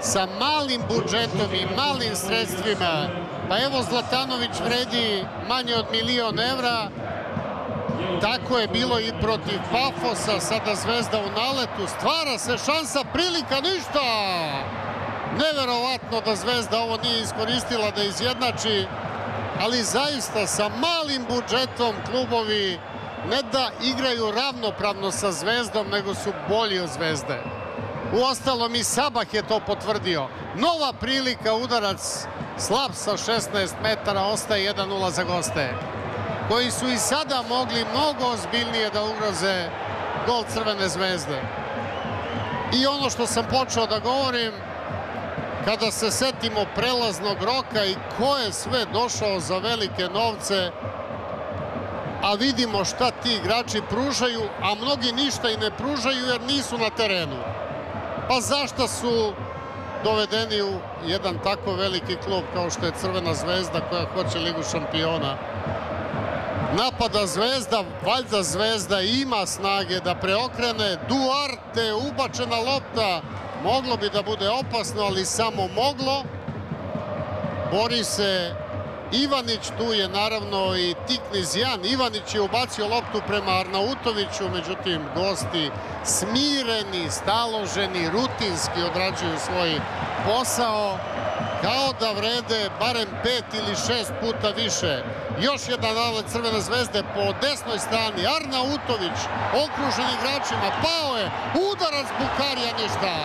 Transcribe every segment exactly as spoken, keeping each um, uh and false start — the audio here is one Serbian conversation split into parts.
sa malim budžetom i malim sredstvima. Pa evo, Zlatanović vredi manje od milion evra. Tako je bilo i protiv Pafosa, sada Zvezda u naletu. Stvara se šansa, prilika, ništa! Neverovatno da Zvezda ovo nije iskoristila da izjednači, ali zaista sa malim budžetom klubovi ne da igraju ravnopravno sa Zvezdom, nego su bolji od Zvezde. Uostalom i Sabah je to potvrdio. Nova prilika, udarac slab sa šesnaest metara, ostaje jedan nula za goste, koji su i sada mogli mnogo ozbiljnije da ugroze gol Crvene Zvezde. I ono što sam počeo da govorim, kada se setimo prelaznog roka i ko je sve došao za velike novce, a vidimo šta ti igrači pružaju, a mnogi ništa i ne pružaju jer nisu na terenu. Pa zašto su dovedeni u jedan tako veliki klub kao što je Crvena Zvezda koja hoće Ligu šampiona? Napada Zvezda, valjda Zvezda ima snage da preokrene. Duarte, ubačena lopta, moglo bi da bude opasno, ali samo moglo. Bori se Ivanić, tu je naravno i Tiknizjan. Ivanić je ubacio loptu prema Arnautoviću, međutim gosti smireni, staloženi, rutinski odrađuju svoj posao, kao da vrede barem pet ili šest puta više. Još jedan nalet Crvene Zvezde po desnoj strani. Arnautović okružen igračima, pao je, udarac Bukarija, ništa.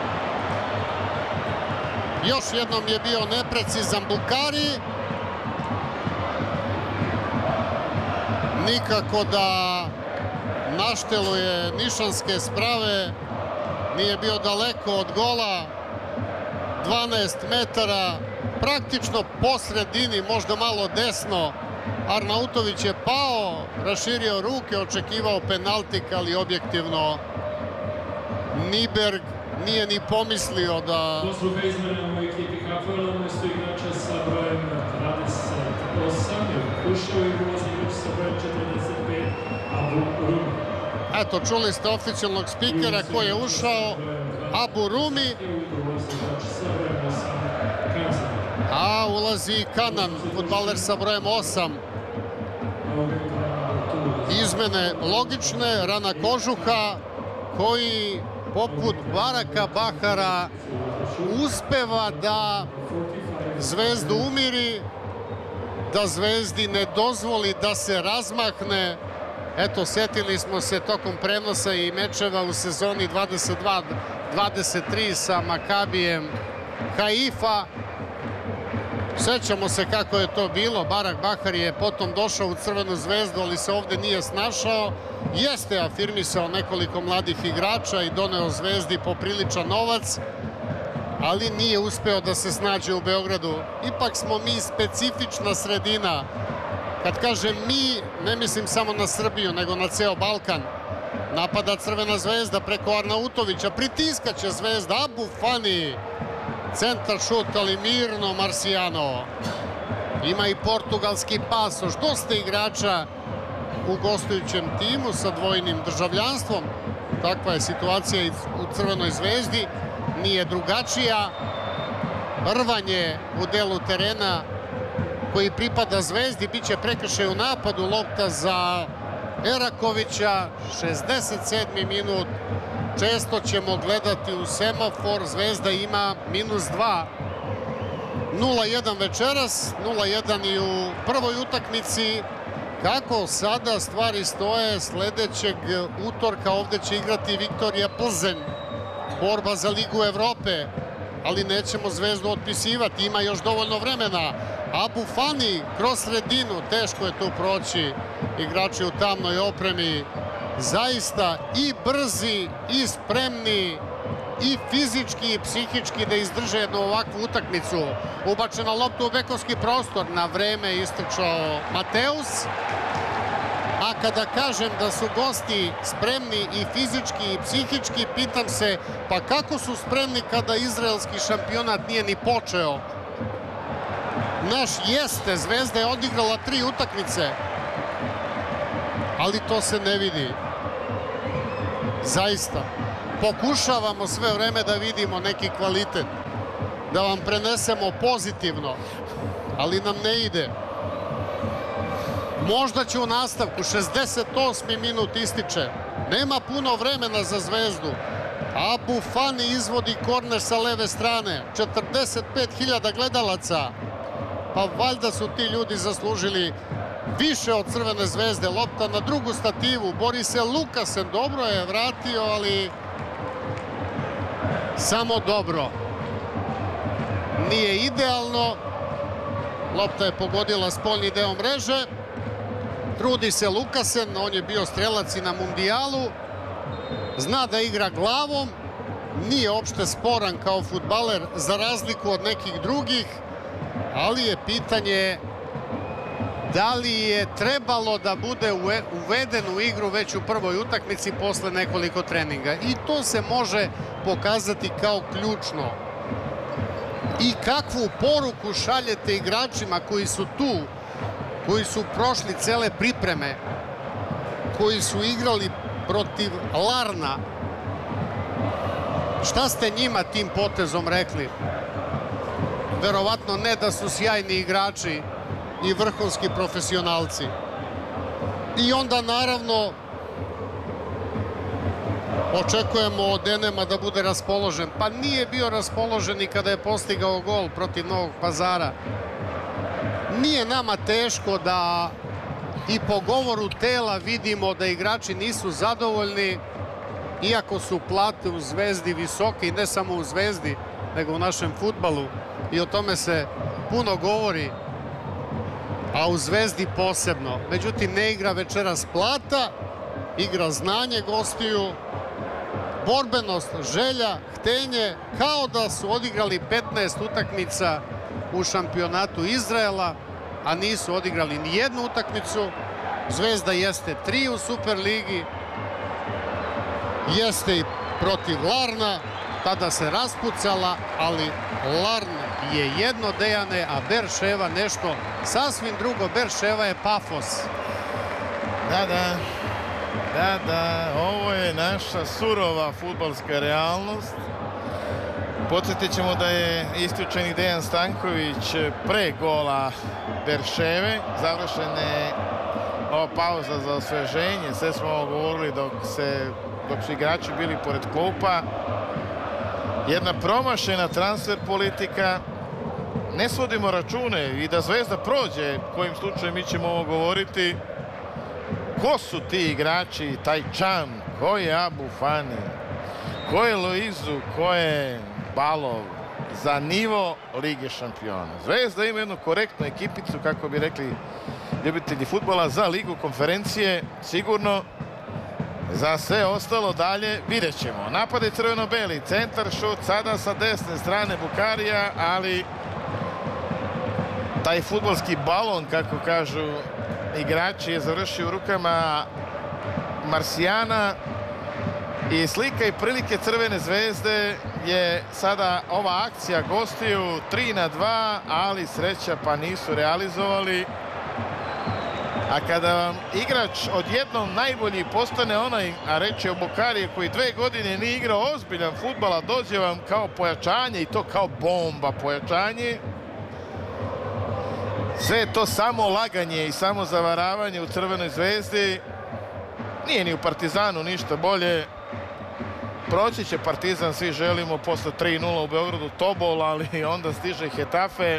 Još jednom je bio neprecizan Bukari. Nikako da našteluje nišanske sprave, nije bio daleko od gola, dvanaest metara, praktično po sredini, možda malo desno. Arnautović je pao, raširio ruke, očekivao penaltik, ali objektivno Niberg nije ni pomislio da... Dvostruka izmena u ekipi Hapoela, umesto igrača sa brojem dvadeset osam, je ušao i ulazni igrač sa brojem četrdeset pet, Abu Rumi. Eto, čuli ste oficijalnog spikera koji je ušao, Abu Rumi. A ulazi i Kanan, fudbaler sa brojem osam. Izmene logične, Rana Kožuha, koji poput Baraka Bahara uspeva da Zvezdu umiri, da Zvezdi ne dozvoli da se razmahne. Eto, setili smo se tokom prenosa i mečeva u sezoni dvadeset dva dvadeset tri sa Makabijem Haifa. Sećamo se kako je to bilo. Barak Bahar je potom došao u Crvenu Zvezdu, ali se ovde nije snašao. Jeste afirmisao nekoliko mladih igrača i doneo Zvezdi popriličan novac, ali nije uspeo da se snađe u Beogradu. Ipak smo mi specifična sredina. Kad kažem mi, ne mislim samo na Srbiju, nego na ceo Balkan. Napada Crvena Zvezda preko Arnautovića, pritiskaće Zvezda, Abu Fani. Centar šut, ali mirno Marciano. Ima i portugalski pasoš, dosta igrača u gostujućem timu sa dvojnim državljanstvom. Takva je situacija i u Crvenoj Zvezdi, nije drugačija. Rvanje u delu terena koji pripada Zvezdi, bit će prekršaj u napadu, lopta za Erakovića, šezdeset sedmi minut. Često ćemo gledati u semafor, Zvezda ima minus dva. nula jedan večeras, nula jedan i u prvoj utakmici. Kako sada stvari stoje, sledećeg utorka ovde će igrati Viktorija Plzen. Borba za Ligu Evrope, ali nećemo Zvezdu otpisivati, ima još dovoljno vremena. Abu Fani kroz sredinu, teško je tu proći, igrači u tamnoj opremi. Zaista i brzi, i spremni, i fizički i psihički da izdrže jednu ovakvu utakmicu. Ubačena lopta u bekovski prostor, na vreme istrčao Mateus. A kada kažem da su gosti spremni i fizički i psihički, pitam se pa kako su spremni kada izraelski šampionat nije ni počeo? Naš jeste, Zvezda je odigrala tri utakmice, ali to se ne vidi. Zaista. Pokušavamo sve vreme da vidimo neki kvalitet. da vam prenesemo pozitivno, ali nam ne ide. Možda će u nastavku, šezdeset osmi minut ističe. Nema puno vremena za Zvezdu. Abu Fani izvodi korner sa leve strane. četrdeset pet hiljada gledalaca. Pa valjda su ti ljudi zaslužili više od Crvene Zvezde. Lopta na drugu stativu. Bori se Lukasen. Dobro je vratio, ali samo dobro. Nije idealno. Lopta je pogodila spoljni deo mreže. Trudi se Lukasen, on je bio strelac i na mundijalu. Zna da igra glavom. Nije opšte sporan kao fudbaler za razliku od nekih drugih. Ali je pitanje da li je trebalo da bude uveden u igru već u prvoj utakmici posle nekoliko treninga. I to se može pokazati kao ključno. I kakvu poruku šaljete igračima koji su tu, koji su prošli cele pripreme, koji su igrali protiv Larna. Šta ste njima tim potezom rekli? Verovatno ne da su sjajni igrači i vrhunski profesionalci. I onda naravno očekujemo od Enema da bude raspoložen. Pa nije bio raspoložen i kada je postigao gol protiv Novog Pazara. Nije nama teško da i po govoru tela vidimo da igrači nisu zadovoljni, iako su plate u Zvezdi visoke i ne samo u Zvezdi, nego u našem fudbalu. I o tome se puno govori, a u Zvezdi posebno. Međutim, ne igra večeras plata, igra znanje gostiju, borbenost, želja, htenje, kao da su odigrali petnaest utakmica u šampionatu Izraela, a nisu odigrali ni jednu utakmicu. Zvezda jeste tri u Superligi, jeste i protiv Larna, tada se raspucala, ali Larn je jedno, Dejane, a Berševa nešto sasvim drugo. Berševa je Pafos. Da, da. Da, da, ovo je naša surova fudbalska realnost. Podsjetit ćemo da je isključeni Dejan Stanković pre gola Berševe. Završena je ova pauza za osveženje. Sve smo ovo govorili dok, se, dok su igrači bili pored klupa. Jedna promašena transfer politika. Ne svodimo račune i da Zvezda prođe, kojim slučajem mi ćemo ovo govoriti. Ko su ti igrači, taj Čan, ko je Abu Fani, ko je Loizu, ko je Balov za nivo Lige šampiona. Zvezda ima jednu korektnu ekipicu, kako bi rekli ljubitelji fudbala, za Ligu konferencije, sigurno. Za sve ostalo dalje vidjet ćemo. Napad je crveno-beli, centar šut, sada sa desne strane Bukarija, ali taj fudbalski balon, kako kažu igrači, je završio u rukama Marsijana. I slika i prilike Crvene Zvezde je sada ova akcija gostiju tri na dva, ali sreća pa nisu realizovali. A kada vam igrač odjednom najbolji postane onaj, a reč je o Bukariji koji dve godine nije igrao ozbiljan fudbal, dođe vam kao pojačanje i to kao bomba pojačanje. Sve je to samo laganje i samo zavaravanje u Crvenoj Zvezdi. Nije ni u Partizanu ništa bolje. Proći će Partizan, svi želimo, posle tri nula u Beogradu Tobol, ali onda stiže Hetafe.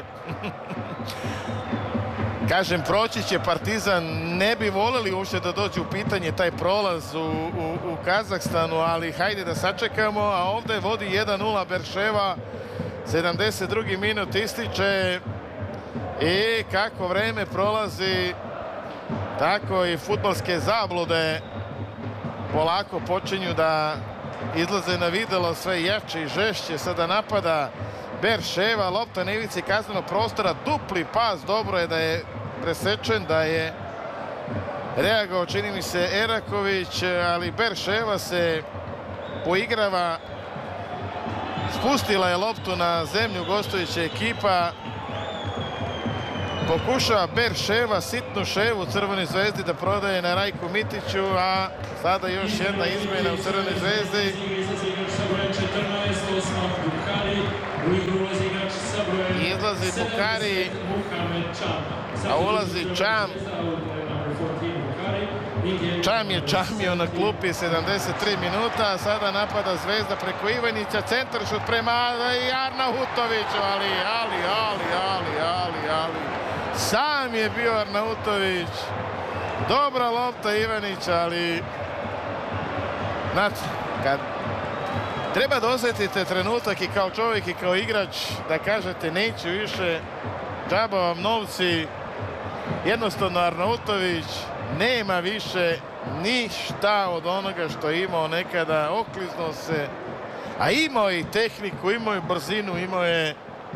Kažem, proći će Partizan, ne bi voleli uopšte da dođe u pitanje taj prolaz u, u, u Kazahstanu, ali hajde da sačekamo, a ovde vodi jedan nula Berševa, sedamdeset drugi minut ističe i kako vreme prolazi, tako i fudbalske zablude polako počinju da izlaze na videlo, sve jače i žešće. Sada napada Berševa, lopta na ivici kaznenog prostora, dupli pas, dobro je da je presečen, da je reagovao, čini mi se, Eraković, ali Berševa se poigrava, spustila je loptu na zemlju gostujuća ekipa, pokušava Berševa sitnu ševu Crvenoj Zvezdi da prodaje na Rajku Mitiću, a sada još jedna izmjena u Crvenoj Zvezdi. izlazi Bukari, a ulazi Čam. Čam je čamio na klupi sedamdeset tri minuta, a sada napada Zvezda preko Ivanića, centaršut prema Arnautoviću, ali, ali, ali, ali, ali, ali. Sam je bio Arnautović. Dobra lopta Ivanića, ali znate, kad treba da osjetite trenutak i kao čovjek i kao igrač da kažete neću više, džaba vam novci, jednostavno Arnautović nema više ništa od onoga što je imao nekada, okliznuo se, a imao je i tehniku, imao je brzinu, imao je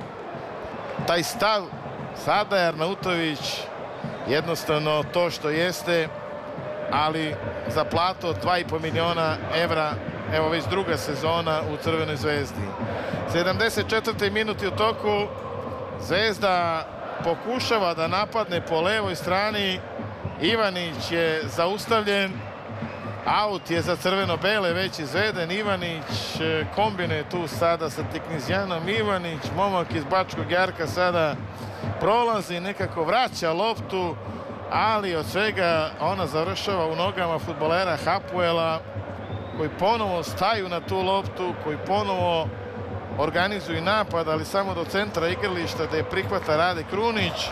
taj stav. Sada je Arnautović jednostavno to što jeste, ali za platu od dva i po miliona evra, evo već druga sezona u Crvenoj Zvezdi. sedamdeset četvrti minut je u toku, Zvezda pokušava da napadne po levoj strani, Ivanić je zaustavljen, aut je za crveno-bele već izveden, Ivanić kombinuje tu sada sa Tiknizjanom, Ivanić, momak iz Bačkog Jarka sada prolazi, nekako vraća loptu, ali od svega ona završava u nogama fudbalera Hapoela, koji ponovo staju na tu loptu, koji ponovo organizuju napad, ali samo do centra igrališta gde je prihvata Rade Krunić.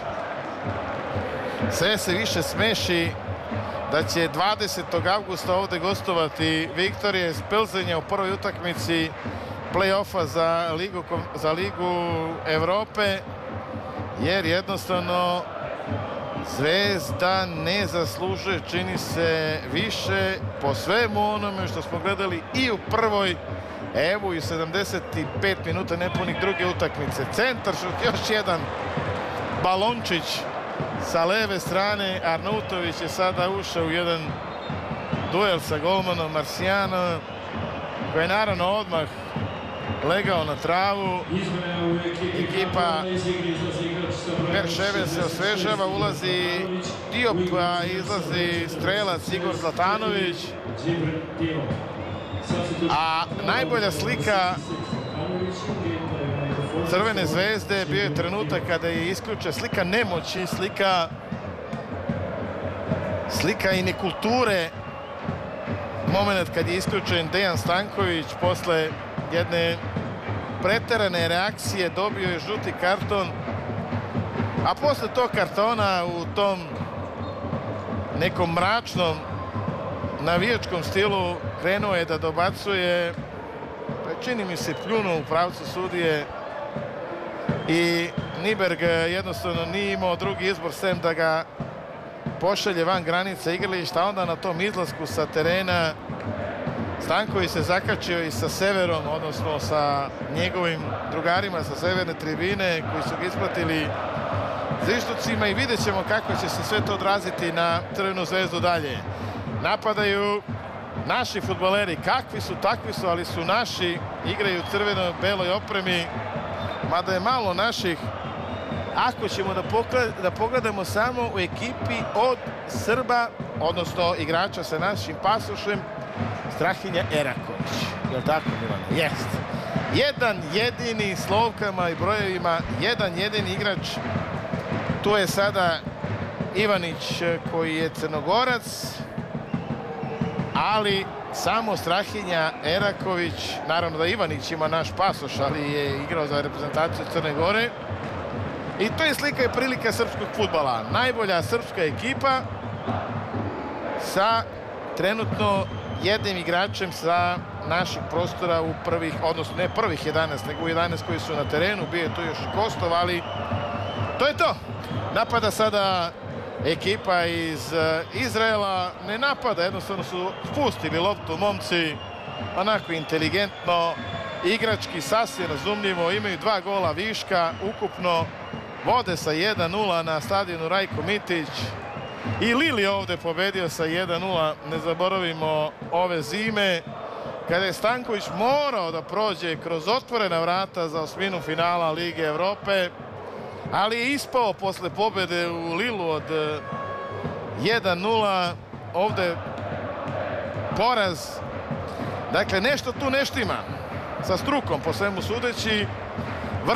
Sve se više smeši da će dvadesetog avgusta ovde gostovati Viktorija iz Plzenja u prvoj utakmici play-offa za Ligu, za Ligu Evrope, jer jednostavno Zvezda ne zaslužuje, čini se, više po svemu onome što smo gledali i u prvoj, evo i sedamdeset pet minuta nepunih druge utakmice. Centaršut, još jedan balončić sa leve strane. Arnautović je sada ušao u jedan duel sa golmanom Marcijanom, koji je naravno odmah legao na travu. Ekipa Berševe se osvežava, ulazi Diop, a izlazi strelac Igor Zlatanović. A najbolja slika Crvene Zvezde bio je trenutak kada je isključena slika nemoći, slika slika i nekulture. Moment kad je isključen Dejan Stanković posle jedne preterane reakcije, dobio je žuti karton, a posle tog kartona u tom nekom mračnom navijačkom stilu krenuo je da dobacuje, čini mi se pljunuo u pravcu sudije i Niberg jednostavno nije imao drugi izbor sem da ga pošalje van granica igrališta. Onda na tom izlasku sa terena Stanković se zakačio i sa Severom, odnosno sa njegovim drugarima sa severne tribine koji su ga ispratili zvižducima, i vidjet ćemo kako će se sve to odraziti na Crvenu Zvezdu dalje. Napadaju naši fudbaleri, kakvi su, takvi su, ali su naši, igraju u crveno-beloj opremi, mada je malo naših. Ako ćemo da, da pogledamo samo u ekipi od Srba, odnosno igrača sa našim pasošem, Strahinja Eraković. Je li tako, Milane? Jest. Jedan jedini slovkama i brojevima, jedan jedini igrač. Tu je sada Ivanić koji je Crnogorac, ali samo Strahinja Eraković, naravno da Ivanić ima naš pasoš, ali je igrao za reprezentaciju Crne Gore. I to je slika i prilika srpskog fudbala. Najbolja srpska ekipa sa trenutno jednim igračem sa naših prostora u prvih, odnosno ne prvih jedanaest, nego u jedanaest koji su na terenu. Bio je tu još Kostov, ali to je to. Napada sada ekipa iz Izraela. Ne napada, jednostavno su spustili loptu momci, onako inteligentno, igrački, sasvim razumljivo. Imaju dva gola viška, ukupno vode sa jedan nula na stadionu Rajko Mitić. I Lili ovde pobedio sa jedan nula, ne zaboravimo ove zime, kada je Stanković morao da prođe kroz otvorena vrata za osminu finala Lige Evrope, ali je ispao posle pobede u Lilu od jedan nula, ovde poraz. Dakle, nešto tu nešto ima sa strukom, po svemu sudeći.